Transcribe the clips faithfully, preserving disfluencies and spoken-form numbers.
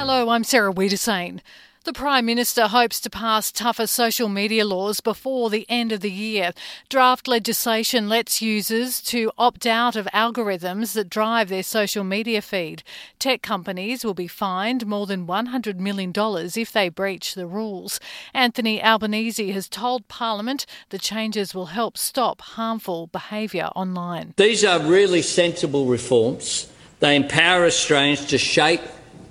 Hello, I'm Sarah Wiedersane. The Prime Minister hopes to pass tougher social media laws before the end of the year. Draft legislation lets users to opt out of algorithms that drive their social media feed. Tech companies will be fined more than one hundred million dollars if they breach the rules. Anthony Albanese has told Parliament the changes will help stop harmful behaviour online. These are really sensible reforms. They empower Australians to shape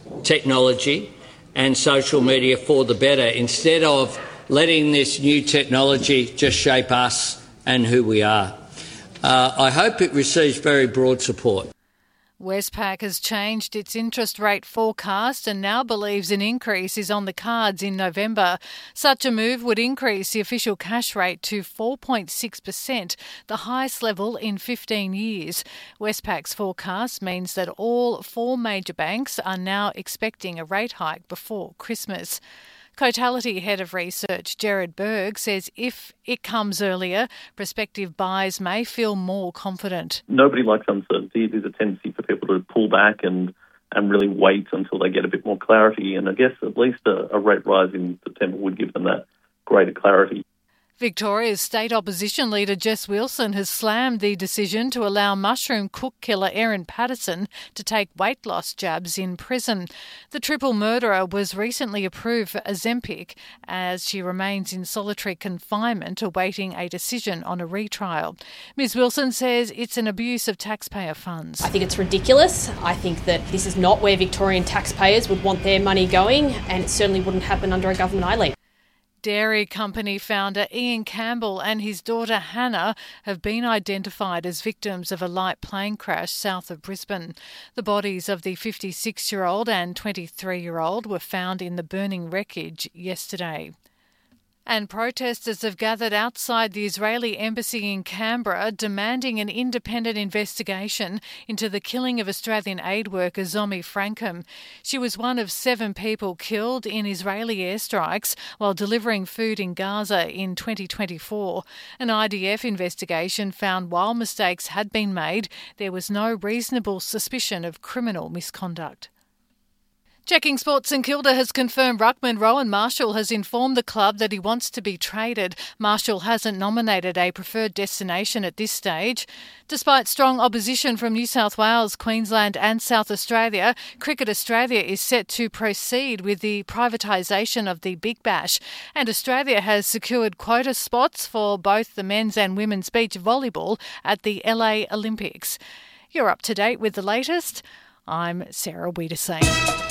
technology and social media for the better, instead of letting this new technology just shape us and who we are. Uh, I hope it receives very broad support. Westpac has changed its interest rate forecast and now believes an increase is on the cards in November. Such a move would increase the official cash rate to four point six percent, the highest level in fifteen years. Westpac's forecast means that all four major banks are now expecting a rate hike before Christmas. Cotality Head of Research Gerard Berg says if it comes earlier, prospective buyers may feel more confident. Nobody likes uncertainty. There's a tendency for people to pull back and, and really wait until they get a bit more clarity. And I guess at least a, a rate rise in September would give them that greater clarity. Victoria's state opposition leader Jess Wilson has slammed the decision to allow mushroom cook killer Erin Patterson to take weight loss jabs in prison. The triple murderer was recently approved for Ozempic as she remains in solitary confinement awaiting a decision on a retrial. Ms Wilson says it's an abuse of taxpayer funds. I think it's ridiculous. I think that this is not where Victorian taxpayers would want their money going, and it certainly wouldn't happen under a government I lead. Dairy company founder Ian Campbell and his daughter Hannah have been identified as victims of a light plane crash south of Brisbane. The bodies of the fifty-six-year-old and twenty-three-year-old were found in the burning wreckage yesterday. And protesters have gathered outside the Israeli embassy in Canberra demanding an independent investigation into the killing of Australian aid worker Zomi Frankham. She was one of seven people killed in Israeli airstrikes while delivering food in Gaza in twenty twenty-four. An I D F investigation found while mistakes had been made, there was no reasonable suspicion of criminal misconduct. Checking Sports St Kilda has confirmed ruckman Rowan Marshall has informed the club that he wants to be traded. Marshall hasn't nominated a preferred destination at this stage. Despite strong opposition from New South Wales, Queensland and South Australia, Cricket Australia is set to proceed with the privatisation of the Big Bash, and Australia has secured quota spots for both the men's and women's beach volleyball at the L A Olympics. You're up to date with the latest. I'm Sarah Wiedersane.